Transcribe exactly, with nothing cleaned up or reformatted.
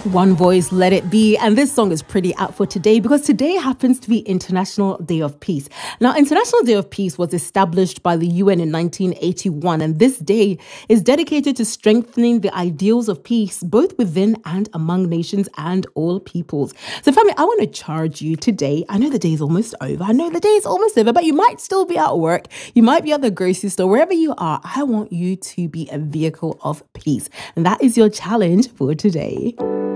One Voice, Let It Be. And this song is pretty apt for today because today happens to be International Day of Peace. Now, International Day of Peace was established by the U N in nineteen eighty-one, and this day is dedicated to strengthening the ideals of peace, both within and among nations and all peoples. So, family, I want to charge you today. I know the day is almost over. I know the day is almost over, but you might still be at work. You might be at the grocery store, wherever you are. I want you to be a vehicle of peace. And that is your challenge for today.